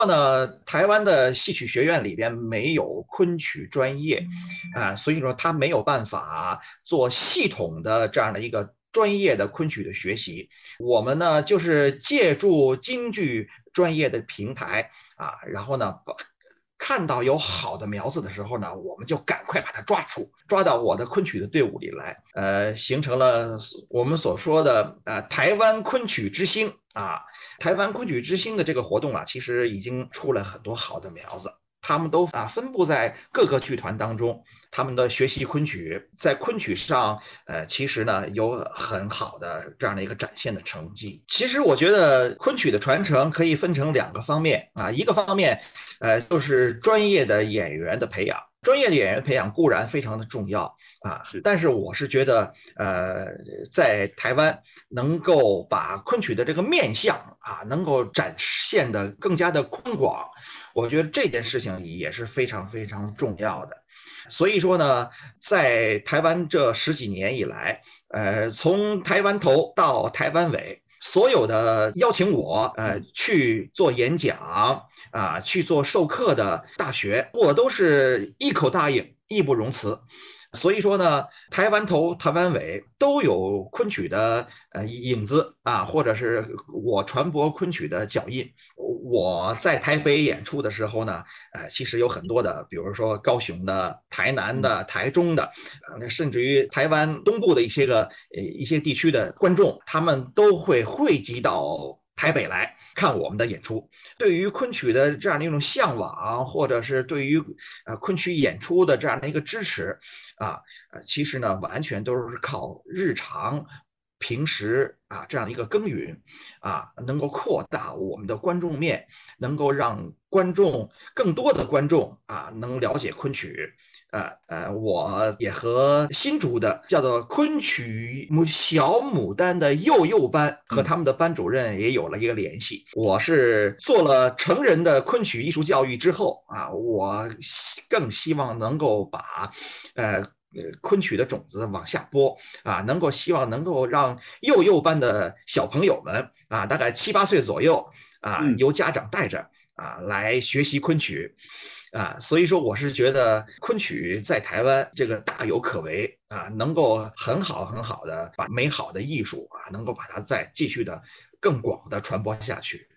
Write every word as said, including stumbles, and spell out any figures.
呢，台湾的戏曲学院里边没有昆曲专业，啊，所以说他没有办法做系统的这样的一个专业的昆曲的学习。我们呢，就是借助京剧专业的平台啊，然后呢，把看到有好的苗子的时候呢，我们就赶快把它抓住，抓到我的昆曲的队伍里来，呃，形成了我们所说的呃台湾昆曲之星啊。台湾昆曲之星的这个活动啊，其实已经出了很多好的苗子。他们都啊分布在各个剧团当中，他们的学习昆曲，在昆曲上，呃，其实呢有很好的这样的一个展现的成绩。其实我觉得昆曲的传承可以分成两个方面啊，一个方面，呃，就是专业的演员的培养。专业的演员培养固然非常的重要啊， 是。 但是我是觉得，呃，在台湾能够把昆曲的这个面相啊，能够展现的更加的宽广，我觉得这件事情也是非常非常重要的。所以说呢，在台湾这十几年以来，呃，从台湾头到台湾尾，所有的邀请我呃嗯。 去做演讲啊，去做授课的大学，我都是一口答应，义不容辞。所以说呢，台湾头、台湾尾都有昆曲的呃影子啊，或者是我传播昆曲的脚印。我在台北演出的时候呢，呃，其实有很多的，比如说高雄的、台南嗯。 的、台中的，呃，甚至于台湾东部的一些个呃一些地区的观众，他们都会汇集到台北来看我们的演出。对于昆曲的这样的一种向往，或者是对于呃昆曲演出的这样的一个支持，啊，呃，其实呢，完全都是靠日常。平时啊，这样一个耕耘啊，能够扩大我们的观众面，能够让观众更多的观众啊能了解昆曲。呃呃，我也和新竹的叫做昆曲小牡丹的幼幼班和嗯。 他们的班主任也有了一个联系。我是做了成人的昆曲艺术教育之后啊，我更希望能够把呃。昆曲的种子往下播啊，能够希望能够让幼幼班的小朋友们啊，大概七八岁左右啊， 嗯。 由家长带着啊来学习昆曲。啊，所以说我是觉得昆曲在台湾这个大有可为啊，能够很好很好的把美好的艺术啊，能够把它再继续的更广的传播下去。